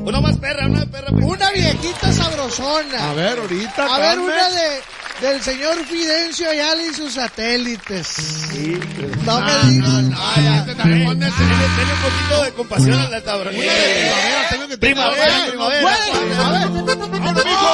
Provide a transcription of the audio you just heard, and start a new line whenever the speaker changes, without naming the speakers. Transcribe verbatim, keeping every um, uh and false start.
Una más perra, una perra.
Una viejita sabrosona.
A ver, ahorita.
A ver,
Carmen.
una de, del señor Fidencio Ayala y sus satélites.
Sí,
no
no,
me digas.
no, no,
Ay,
ya,
este también pone, tiene un poquito de compasión a la tabrona.
Una de primavera, tengo que
Primavera, primavera.
Bueno, a ver.
¡Vamos, mijo!